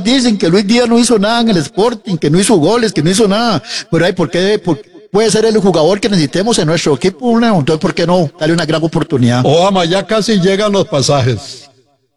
dicen que Luis Díaz no hizo nada en el Sporting, que no hizo goles, que no hizo nada. Pero ¿por qué? Puede ser el jugador que necesitemos en nuestro equipo, ¿no? Entonces, ¿por qué no? Dale una gran oportunidad. Obama, ya casi llegan los pasajes.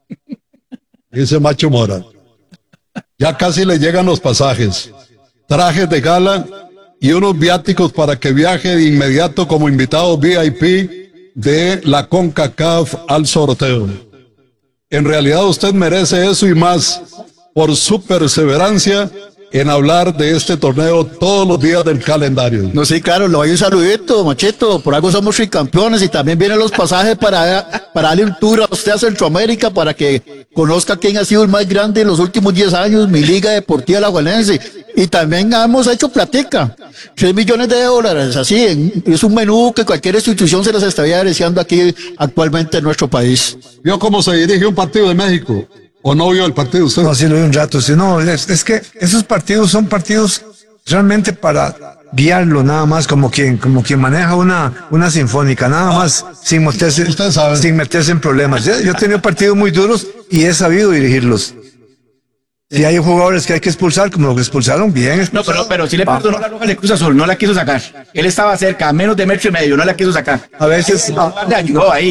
Dice Macho Mora. Ya casi le llegan los pasajes. Trajes de gala y unos viáticos para que viaje de inmediato como invitado VIP de la CONCACAF al sorteo. En realidad usted merece eso y más por su perseverancia en hablar de este torneo todos los días del calendario. No, sí, claro, le doy un saludito, Machito, por algo somos tricampeones y también vienen los pasajes para darle un tour a usted a Centroamérica para que conozca quién ha sido el más grande en los últimos 10 años, mi Liga Deportiva Alajuelense. Y también hemos hecho platica, $3 millones, así, es un menú que cualquier institución se les estaría deseando aquí actualmente en nuestro país. ¿Vio cómo se dirige un partido de México? ¿O no vio el partido usted? No, sí lo vi un rato. Sí, no, es que esos partidos son partidos realmente para guiarlo, nada más, como quien maneja una sinfónica, nada más, sin meterse en problemas. Yo he tenido partidos muy duros y he sabido dirigirlos. Si hay jugadores que hay que expulsar, como lo que expulsaron, bien expulsado. No, pero si le perdonó la roja de Cruz Azul, no la quiso sacar. Él estaba cerca, a menos de 1,5 metros, no la quiso sacar. A veces Le ayudó ahí.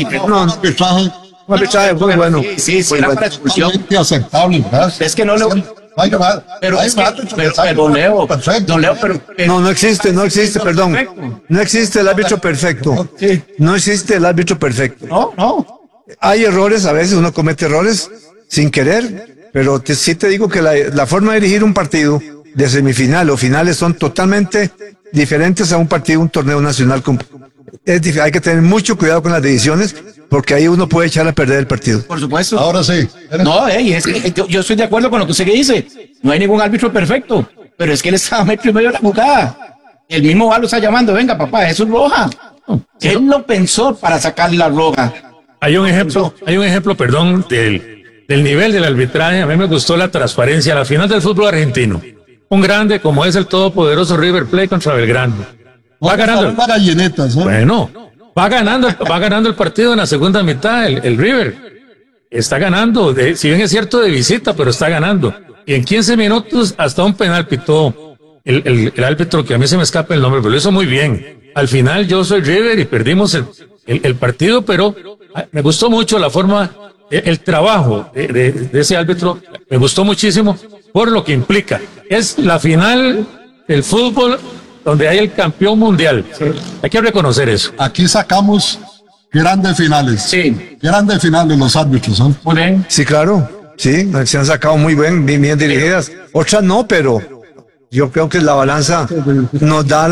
Un arbitraje muy bueno. Sí, era para expulsión. Aceptable, ¿verdad? Es que no le... Pero don Leo, no existe, perdón. No existe el árbitro perfecto. No existe el árbitro perfecto. No. Hay errores, a veces uno comete errores sin querer, pero sí te digo que la forma de dirigir un partido de semifinal o finales son totalmente diferentes a un partido, un torneo nacional. Hay que tener mucho cuidado con las decisiones, porque ahí uno puede echar a perder el partido. Por supuesto. Ahora sí. No, es que yo estoy de acuerdo con lo que usted dice. No hay ningún árbitro perfecto, pero es que él estaba 1,5 metros de la jugada. El mismo VAR lo está llamando, venga papá, eso es roja. Él no pensó para sacar la roja. Hay un ejemplo, perdón, del nivel del arbitraje. A mí me gustó la transparencia. La final del fútbol argentino. Un grande como es el todopoderoso River Plate contra Belgrano. Va ganando. Bueno, va ganando el partido en la segunda mitad, el River. Está ganando, si bien es cierto de visita, pero está ganando. Y en 15 minutos hasta un penal pitó el árbitro, que a mí se me escapa el nombre, pero lo hizo muy bien. Al final yo soy River y perdimos el partido, pero me gustó mucho la forma, el trabajo de ese árbitro, me gustó muchísimo por lo que implica. Es la final del fútbol donde hay el campeón mundial. Hay que reconocer eso. Aquí sacamos grandes finales. Sí. Grandes finales los árbitros, ¿no? Muy bien. Sí, claro. Sí, se han sacado muy bien dirigidas. Otras no, pero yo creo que la balanza nos da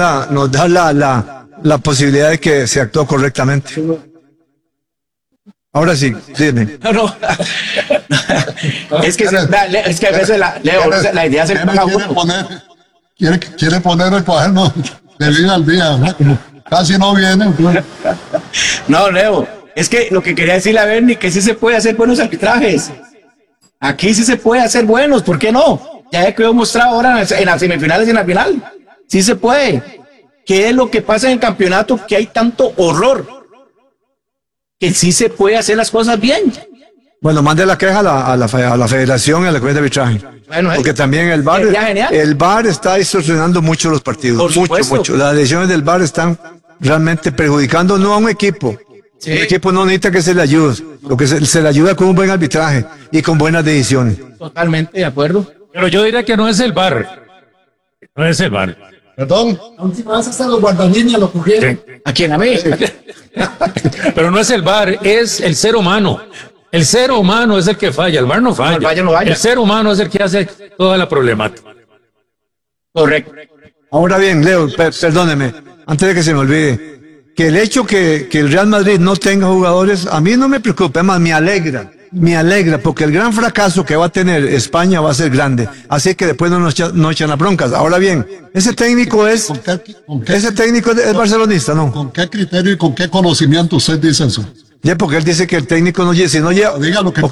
la posibilidad de que se actuó correctamente. Ahora sí, dime. No. es que a veces la idea se paga uno. Quiere poner el cuaderno de vida al día, ¿no? Como casi no viene. No, Leo, es que lo que quería decirle a Bernie, que sí se puede hacer buenos arbitrajes. Aquí sí se puede hacer buenos, ¿por qué no? Ya he quedado mostrado ahora en las semifinales y en la final. Sí se puede. ¿Qué es lo que pasa en el campeonato? Que hay tanto horror. Que sí se puede hacer las cosas bien. Bueno, mande la queja a la federación y a la comisión de arbitraje. Bueno, porque también el VAR está distorsionando mucho los partidos. Mucho. Las decisiones del VAR están realmente perjudicando no a un equipo. Sí. Un equipo no necesita que se le ayude. Lo que se le ayuda con un buen arbitraje y con buenas decisiones. Totalmente de acuerdo. Pero yo diría que no es el VAR. No es el VAR. Perdón. La última vez hasta los guardalíneas lo cogieron. ¿A quién? A mí. Pero no es el VAR, es el ser humano. El ser humano es el que falla, el VAR no falla. El ser humano es el que hace toda la problemática. Correcto. Ahora bien, Leo, perdóneme, antes de que se me olvide, que el hecho que el Real Madrid no tenga jugadores, a mí no me preocupa, además me alegra, porque el gran fracaso que va a tener España va a ser grande, así que después no echan las broncas. Ahora bien, ese técnico es barcelonista, ¿no? ¿Con qué criterio y con qué conocimiento usted dice eso? Ya, porque él dice que el técnico no lleva, si no lleva... Dígalo que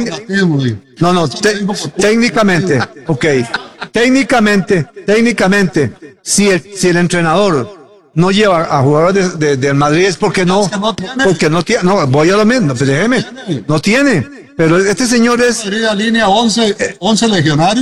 técnicamente, si el entrenador no lleva a jugadores del Madrid es porque no tiene, voy a lo mismo, pues déjeme, no tiene, pero este señor es... Sería línea 11 legionarios.